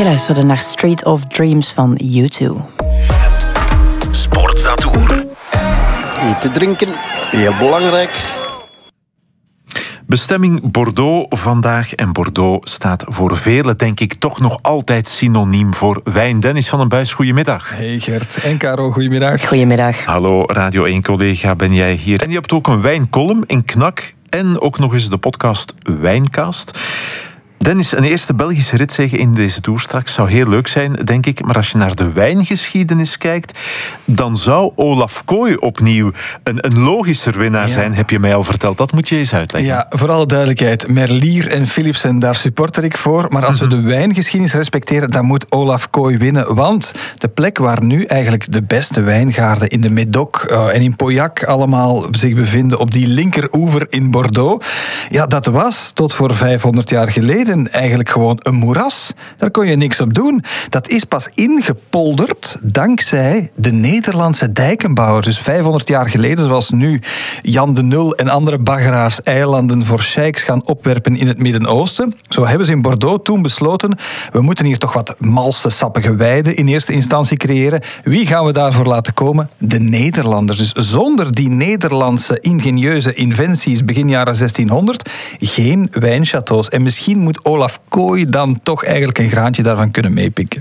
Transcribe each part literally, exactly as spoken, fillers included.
Je luisterde naar Street of Dreams van U twee. Sportzadoer. Eten, drinken, heel belangrijk. Bestemming Bordeaux vandaag. En Bordeaux staat voor velen, denk ik, toch nog altijd synoniem voor wijn. Dennis van den Buis, goedemiddag. Hey Gert en Caro, goedemiddag. Goedemiddag. Hallo, Radio één-collega ben jij hier. En je hebt ook een wijncolumn in Knak en ook nog eens de podcast Wijncast. Dennis, een eerste Belgische ritzege in deze Tour straks zou heel leuk zijn, denk ik. Maar als je naar de wijngeschiedenis kijkt, dan zou Olaf Kooi opnieuw een, een logischer winnaar ja. zijn, heb je mij al verteld. Dat moet je eens uitleggen. Ja, voor alle duidelijkheid. Merlier en Philipsen, daar supporter ik voor. Maar als mm-hmm. we de wijngeschiedenis respecteren, dan moet Olaf Kooi winnen. Want de plek waar nu eigenlijk de beste wijngaarden in de Médoc uh, en in Pauillac allemaal zich bevinden, op die linkeroever in Bordeaux, ja, dat was tot voor vijfhonderd jaar geleden eigenlijk gewoon een moeras. Daar kon je niks op doen. Dat is pas ingepolderd dankzij de Nederlandse dijkenbouwers. Dus vijfhonderd jaar geleden, zoals nu Jan de Nul en andere baggeraars eilanden voor sheiks gaan opwerpen in het Midden-Oosten. Zo hebben ze in Bordeaux toen besloten, we moeten hier toch wat malse, sappige weiden in eerste instantie creëren. Wie gaan we daarvoor laten komen? De Nederlanders. Dus zonder die Nederlandse ingenieuze inventies begin jaren zestienhonderd, geen wijnchateaus. En misschien moet Olaf Kooi dan toch eigenlijk een graantje daarvan kunnen meepikken.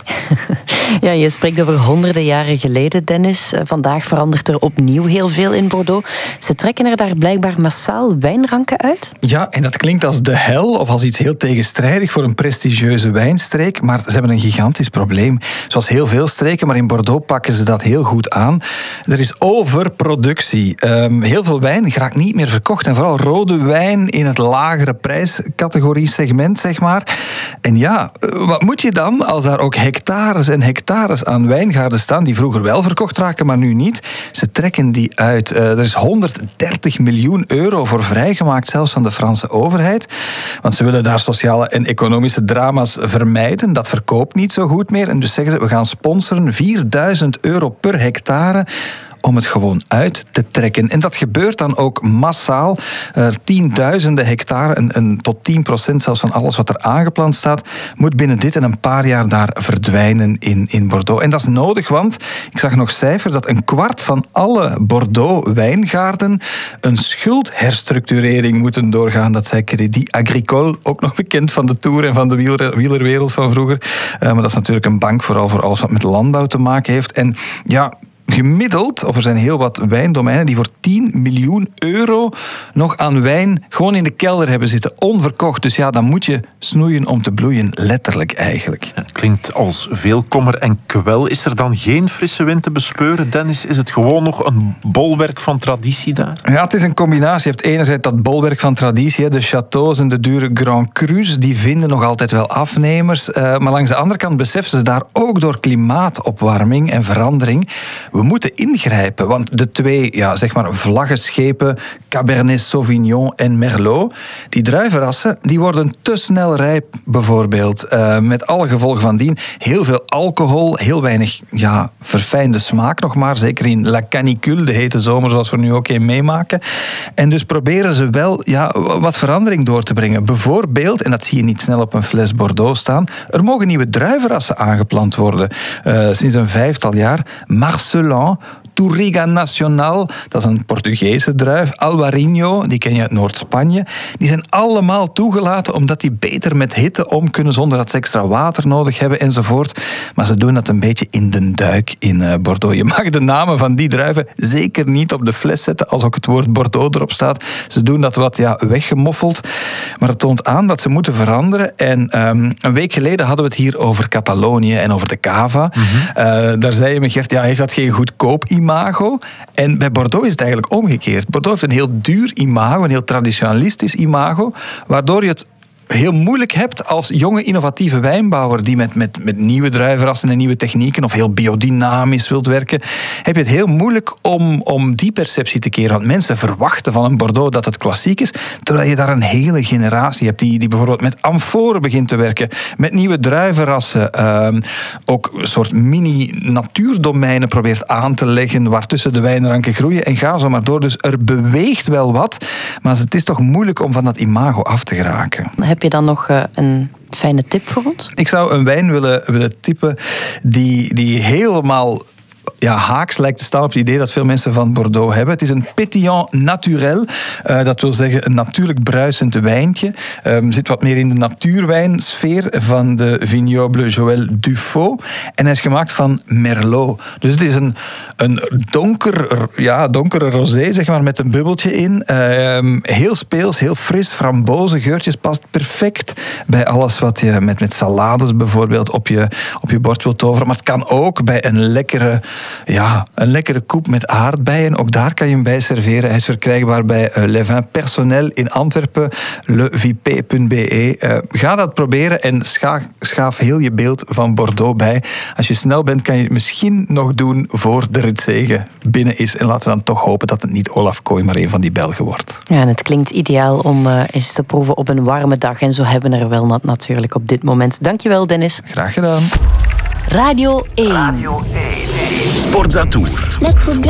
Ja, je spreekt over honderden jaren geleden, Dennis. Vandaag verandert er opnieuw heel veel in Bordeaux. Ze trekken er daar blijkbaar massaal wijnranken uit. Ja, en dat klinkt als de hel of als iets heel tegenstrijdig voor een prestigieuze wijnstreek, maar ze hebben een gigantisch probleem. Zoals heel veel streken, maar in Bordeaux pakken ze dat heel goed aan. Er is overproductie. Um, heel veel wijn geraakt niet meer verkocht en vooral rode wijn in het lagere prijscategorie segment, zeg maar. En ja, wat moet je dan als daar ook hectares en hectares aan wijngaarden staan die vroeger wel verkocht raken, maar nu niet? Ze trekken die uit. Uh, er is honderddertig miljoen euro voor vrijgemaakt, zelfs van de Franse overheid. Want ze willen daar sociale en economische drama's vermijden. Dat verkoopt niet zo goed meer. En dus zeggen ze, we gaan sponsoren vierduizend euro per hectare om het gewoon uit te trekken. En dat gebeurt dan ook massaal. Er tienduizenden hectare, en, en tot tien procent zelfs van alles wat er aangeplant staat, moet binnen dit en een paar jaar daar verdwijnen in, in Bordeaux. En dat is nodig, want ik zag nog cijfers dat een kwart van alle Bordeaux-wijngaarden een schuldherstructurering moeten doorgaan. Dat zei Crédit Agricole, ook nog bekend van de Tour en van de wieler, wielerwereld van vroeger. Uh, maar dat is natuurlijk een bank, vooral voor alles wat met landbouw te maken heeft. En ja, gemiddeld, of er zijn heel wat wijndomeinen die voor tien miljoen euro nog aan wijn gewoon in de kelder hebben zitten, onverkocht. Dus ja, dan moet je snoeien om te bloeien, letterlijk eigenlijk. Ja, klinkt als veel kommer en kwel. Is er dan geen frisse wind te bespeuren, Dennis? Is het gewoon nog een bolwerk van traditie daar? Ja, het is een combinatie. Je hebt enerzijds dat bolwerk van traditie, de châteaus en de dure Grand Crus, die vinden nog altijd wel afnemers. Uh, maar langs de andere kant beseffen ze daar ook door klimaatopwarming en verandering, we moeten ingrijpen, want de twee, ja, zeg maar, vlaggenschepen, Cabernet Sauvignon en Merlot, die druivenrassen, die worden te snel rijp, bijvoorbeeld. Uh, met alle gevolgen van dien. Heel veel alcohol, heel weinig, ja, verfijnde smaak nog maar. Zeker in La Canicule, de hete zomer zoals we er nu ook een meemaken. En dus proberen ze wel, ja, wat verandering door te brengen. Bijvoorbeeld, en dat zie je niet snel op een fles Bordeaux staan, er mogen nieuwe druivenrassen aangeplant worden. Uh, sinds een vijftal jaar. Marcelin, Touriga Nacional, dat is een Portugese druif. Alvarinho, die ken je uit Noord-Spanje. Die zijn allemaal toegelaten omdat die beter met hitte om kunnen zonder dat ze extra water nodig hebben enzovoort. Maar ze doen dat een beetje in de duik in Bordeaux. Je mag de namen van die druiven zeker niet op de fles zetten als ook het woord Bordeaux erop staat. Ze doen dat wat ja, weggemoffeld. Maar het toont aan dat ze moeten veranderen. En um, een week geleden hadden we het hier over Catalonië en over de cava. Mm-hmm. Uh, daar zei je me, Gert, ja, heeft dat geen goedkoop imago? En bij Bordeaux is het eigenlijk omgekeerd. Bordeaux heeft een heel duur imago, een heel traditionalistisch imago, waardoor je het heel moeilijk hebt als jonge innovatieve wijnbouwer die met, met, met nieuwe druivenrassen en nieuwe technieken of heel biodynamisch wilt werken, heb je het heel moeilijk om, om die perceptie te keren. Want mensen verwachten van een Bordeaux dat het klassiek is, terwijl je daar een hele generatie hebt die, die bijvoorbeeld met amforen begint te werken, met nieuwe druivenrassen, um, ook een soort mini-natuurdomeinen probeert aan te leggen waartussen de wijnranken groeien en ga zo maar door. Dus er beweegt wel wat, maar het is toch moeilijk om van dat imago af te geraken. Heb je dan nog uh, een Fijne tip voor ons? Ik zou een wijn willen, willen tippen die, die helemaal... ja, haaks lijkt te staan op het idee dat veel mensen van Bordeaux hebben. Het is een pétillant naturel. Uh, dat wil zeggen een natuurlijk bruisend wijntje. Um, zit wat meer in de natuurwijnsfeer van de vignoble Joël Dufaux. En hij is gemaakt van Merlot. Dus het is een, een donker, ja, donkere rosé, zeg maar, met een bubbeltje in. Uh, heel speels, heel fris. Frambozengeurtjes past perfect bij alles wat je met, met salades bijvoorbeeld op je, op je bord wilt toveren. Maar het kan ook bij een lekkere... Ja, een lekkere koep met aardbeien. Ook daar kan je hem bij serveren. Hij is verkrijgbaar bij uh, Le Vin Personnel in Antwerpen, le v p punt b e. Uh, ga dat proberen en schaaf, schaaf heel je beeld van Bordeaux bij. Als je snel bent, kan je het misschien nog doen voor de ritzege binnen is. En laten we dan toch hopen dat het niet Olaf Kooi, maar een van die Belgen wordt. Ja, en het klinkt ideaal om uh, eens te proeven op een warme dag. En zo hebben we er wel natuurlijk op dit moment. Dankjewel, Dennis. Graag gedaan. Radio één. Sportza Tour. Let's go.